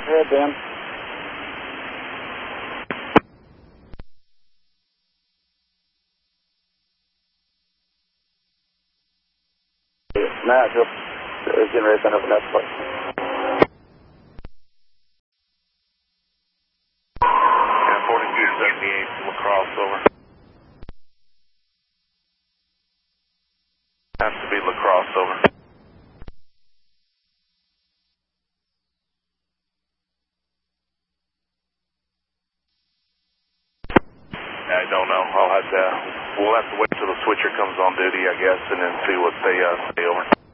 Go ahead, Ben. Matt, just getting ready to send over next place. And 4278 LaCrosse, over. Has to be LaCrosse, over. I don't know. We'll have to wait till the switcher comes on duty, I guess, and then see what they say, over.